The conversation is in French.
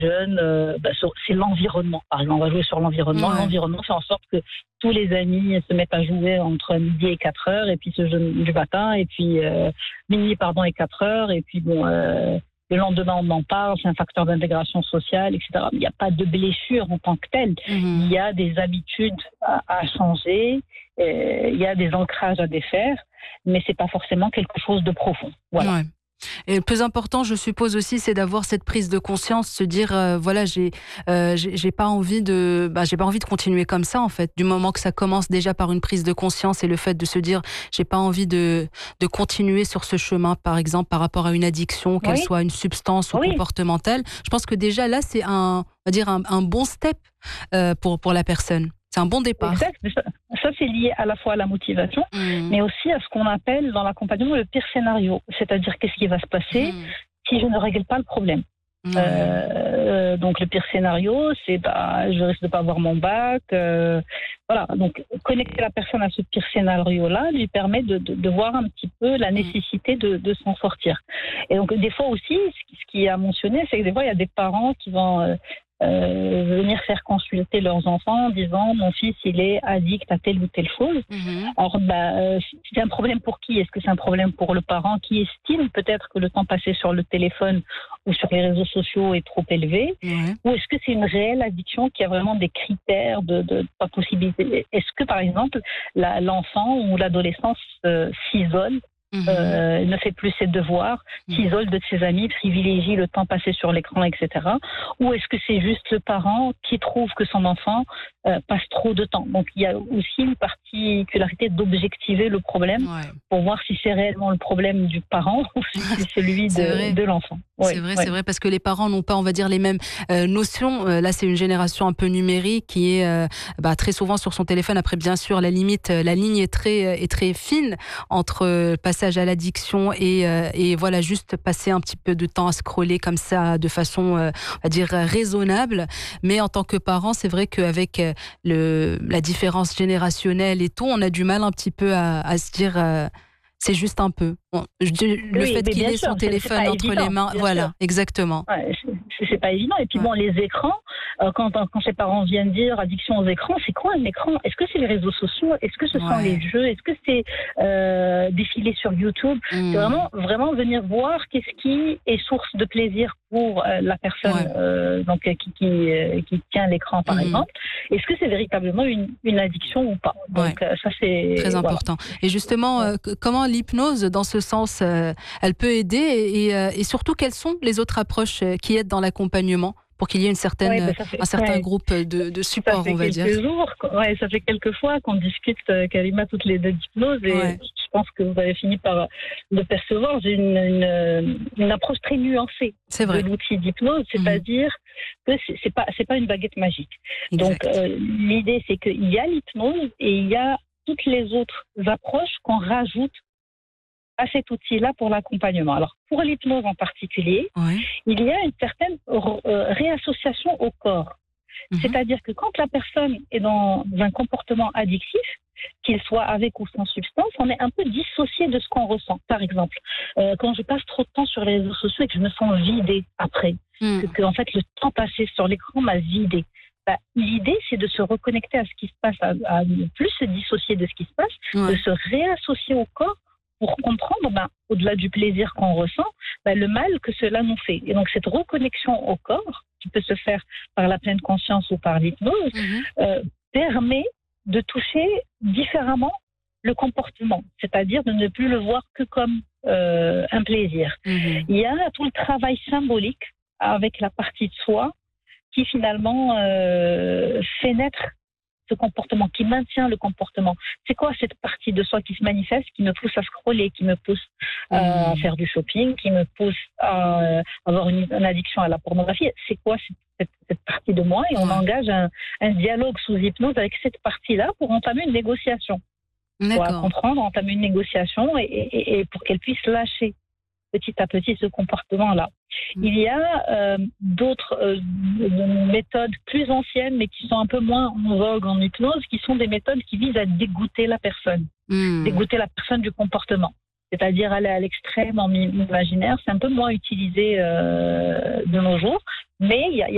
jeunes, c'est l'environnement. Par exemple, on va jouer sur l'environnement. Ouais. L'environnement fait en sorte que tous les amis se mettent à jouer entre midi et 4 heures, et puis ce jeu du matin, et puis minuit et 4 heures, et puis le lendemain on en parle, c'est un facteur d'intégration sociale, etc. Mais il n'y a pas de blessure en tant que telle. Il y a des habitudes à changer, il y a des ancrages à défaire, mais c'est pas forcément quelque chose de profond. Voilà. Ouais. Et le plus important, je suppose aussi, c'est d'avoir cette prise de conscience, se dire voilà, j'ai pas envie de continuer comme ça en fait. Du moment que ça commence déjà par une prise de conscience et le fait de se dire j'ai pas envie de continuer sur ce chemin, par exemple par rapport à une addiction, qu'elle soit une substance ou comportementale. Je pense que déjà là, c'est un bon step pour la personne. C'est un bon départ. Exact. Ça, c'est lié à la fois à la motivation, mais aussi à ce qu'on appelle dans l'accompagnement le pire scénario. C'est-à-dire, qu'est-ce qui va se passer si je ne règle pas le problème. Donc, le pire scénario, c'est je risque de ne pas avoir mon bac. Voilà. Donc, connecter la personne à ce pire scénario-là lui permet de voir un petit peu la nécessité de s'en sortir. Et donc, des fois aussi, ce qui est à mentionner, c'est que des fois, il y a des parents qui vont venir faire consulter leurs enfants en disant mon fils il est addict à telle ou telle chose. Alors c'est un problème pour qui? Est-ce que c'est un problème pour le parent qui estime peut-être que le temps passé sur le téléphone ou sur les réseaux sociaux est trop élevé, ou est-ce que c'est une réelle addiction qui a vraiment des critères de pas possibilité? Est-ce que par exemple l'enfant ou l'adolescent s'isole, ne fait plus ses devoirs, s'isole de ses amis, privilégie le temps passé sur l'écran, etc. Ou est-ce que c'est juste le parent qui trouve que son enfant passe trop de temps? Donc il y a aussi une particularité d'objectiver le problème pour voir si c'est réellement le problème du parent ou si c'est celui de l'enfant. C'est vrai, parce que les parents n'ont pas, on va dire, les mêmes notions. Là, c'est une génération un peu numérique qui est très souvent sur son téléphone. Après, bien sûr, la ligne est très fine entre passage à l'addiction et voilà, juste passer un petit peu de temps à scroller comme ça de façon, on va dire, raisonnable. Mais en tant que parent, c'est vrai qu'avec la différence générationnelle et tout, on a du mal un petit peu à se dire... c'est juste un peu. Le fait qu'il ait son téléphone entre les mains, voilà, sûr. Exactement. Ouais, c'est pas évident. Et puis les écrans, quand ces parents viennent dire addiction aux écrans, c'est quoi un écran? Est-ce que c'est les réseaux sociaux? Est-ce que ce sont les jeux? Est-ce que c'est défiler sur YouTube? C'est vraiment venir voir qu'est-ce qui est source de plaisir pour la personne donc qui tient l'écran, par exemple. Est-ce que c'est véritablement une addiction ou pas? Donc ça, c'est très important. Et justement, comment l'hypnose, dans ce sens, elle peut aider et surtout, quelles sont les autres approches qui aident dans l'accompagnement pour qu'il y ait un certain groupe de support, on va dire. Ça fait quelques fois qu'on discute, Karima, toutes les deux d'hypnose, et je pense que vous avez fini par le percevoir. J'ai une approche très nuancée de l'outil d'hypnose, c'est-à-dire que c'est pas une baguette magique. Exact. Donc l'idée, c'est qu'il y a l'hypnose et il y a toutes les autres approches qu'on rajoute à cet outil-là pour l'accompagnement. Alors, pour l'hypnose en particulier, il y a une certaine réassociation au corps. C'est-à-dire que quand la personne est dans un comportement addictif, qu'il soit avec ou sans substance, on est un peu dissocié de ce qu'on ressent. Par exemple, quand je passe trop de temps sur les réseaux sociaux et que je me sens vidée après, que en fait le temps passé sur l'écran m'a vidée. L'idée, c'est de se reconnecter à ce qui se passe, à ne plus se dissocier de ce qui se passe, de se réassocier au corps pour comprendre, au-delà du plaisir qu'on ressent, le mal que cela nous fait. Et donc, cette reconnexion au corps, qui peut se faire par la pleine conscience ou par l'hypnose, permet de toucher différemment le comportement, c'est-à-dire de ne plus le voir que comme un plaisir. Il y a tout le travail symbolique avec la partie de soi qui finalement fait naître ce comportement, qui maintient le comportement. C'est quoi cette partie de soi qui se manifeste, qui me pousse à scroller, qui me pousse à faire du shopping, qui me pousse à avoir une addiction à la pornographie? C'est quoi cette partie de moi? Et on engage un dialogue sous hypnose avec cette partie-là pour entamer une négociation. Pour la comprendre, entamer une négociation et pour qu'elle puisse lâcher petit à petit ce comportement-là. Il y a d'autres méthodes plus anciennes, mais qui sont un peu moins en vogue en hypnose, qui sont des méthodes qui visent à dégoûter la personne, dégoûter la personne du comportement. C'est-à-dire aller à l'extrême en imaginaire. C'est un peu moins utilisé de nos jours, mais il y a